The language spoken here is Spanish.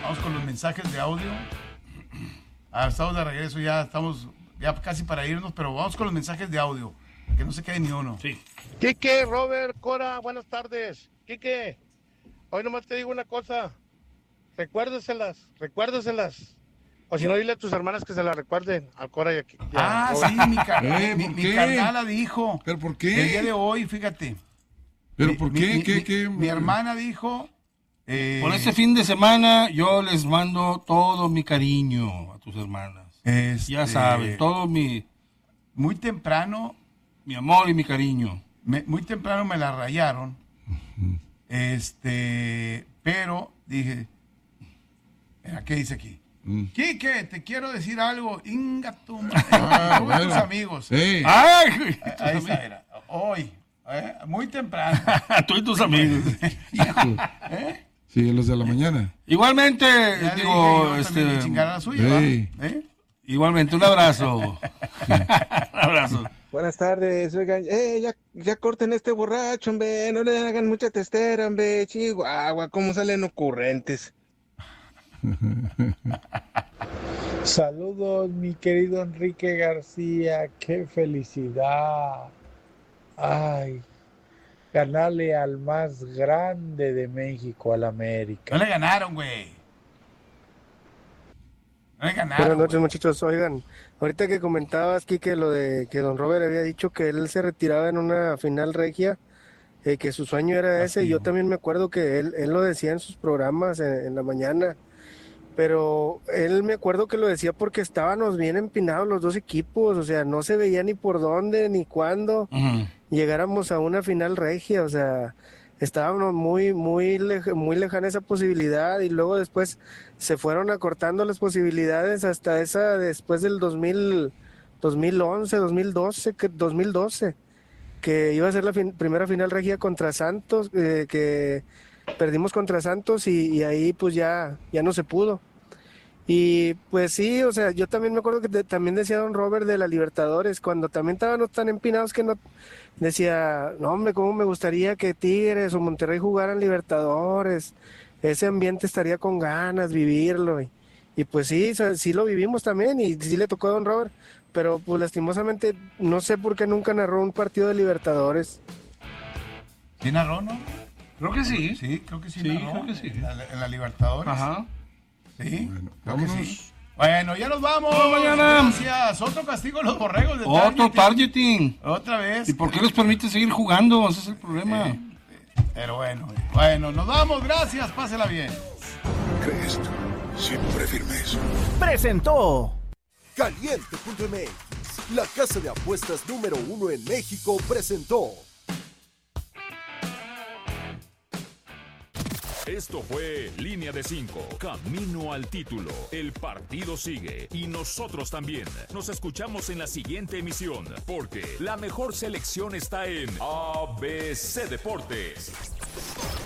Vamos con los mensajes de audio. Estamos de regreso, ya estamos casi para irnos, pero vamos con los mensajes de audio, que no se quede ni uno. Sí. Quique, Robert, Cora, buenas tardes. Quique, hoy nomás te digo una cosa. Recuérdeselas. O si no, dile a tus hermanas que se las recuerden al Cora y aquí. Sí, mi carnala dijo. ¿Pero por qué? El día de hoy, fíjate. ¿Pero por qué? Mi hermana dijo... Por este fin de semana yo les mando todo mi cariño a tus hermanas. Ya saben, todo muy temprano, mi amor y mi cariño. Muy temprano me la rayaron. Pero dije, ¿qué dice aquí? Quique, te quiero decir algo. Inga tu madre. Tus amigos. Sí. Ay, ahí está, hoy. Muy temprano. Tú y tus amigos. Sí, los de la mañana. Igualmente, chingar la suya, igualmente, un abrazo. Un abrazo. Buenas tardes, oigan, ya corten este borracho, hombre, no le hagan mucha testera, hombre, Chihuahua, cómo salen ocurrentes. Saludos, mi querido Enrique García, qué felicidad. Ay, ganarle al más grande de México, al América. No le ganaron, güey. No le ganaron. Buenas noches, muchachos. Oigan, ahorita que comentabas, Kike, lo de que don Robert había dicho que él se retiraba en una final regia, que su sueño era ese, y yo también me acuerdo que él lo decía en sus programas en la mañana, pero él me acuerdo que lo decía porque estábamos bien empinados los dos equipos, o sea, no se veía ni por dónde ni cuándo llegáramos a una final regia, o sea, estábamos muy lejana esa posibilidad, y luego después se fueron acortando las posibilidades hasta esa después del 2011, 2012, que iba a ser la primera final regia contra Santos, que perdimos contra Santos y ahí pues ya no se pudo. Y pues sí, o sea, yo también me acuerdo que también decía don Robert de la Libertadores, cuando también estábamos tan empinados que no, decía, no hombre, cómo me gustaría que Tigres o Monterrey jugaran Libertadores, ese ambiente estaría con ganas vivirlo, y pues sí, o sea, sí lo vivimos también, y sí le tocó a don Robert, pero pues lastimosamente no sé por qué nunca narró un partido de Libertadores. ¿Sí narró, no? Creo que sí. Sí, creo que sí. Sí, narró, creo que sí. En la Libertadores. Ajá. Sí, Bueno, creo que vámonos. sí. Bueno, ya nos vamos. Mañana. Gracias. Otro castigo a los borregos de Otro targeting. Otra vez. ¿Y por qué les permite seguir jugando? Ese es el problema. Pero bueno, nos vamos. Gracias. Pásela bien. Crest, siempre firmes. Presentó Caliente.mx, la casa de apuestas número 1 en México, presentó. Esto fue Línea de 5, camino al título. El partido sigue y nosotros también. Nos escuchamos en la siguiente emisión, porque la mejor selección está en ABC Deportes.